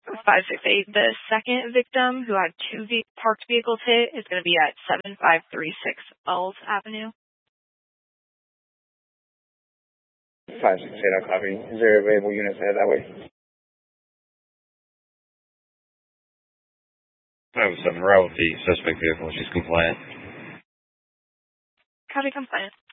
568. The second victim, who had two parked vehicles hit, is going to be at 7536 Wells Avenue. 568, I'll copy. Is there available units head that way? 507, arrival with the suspect vehicle. She's compliant. Copy, compliant.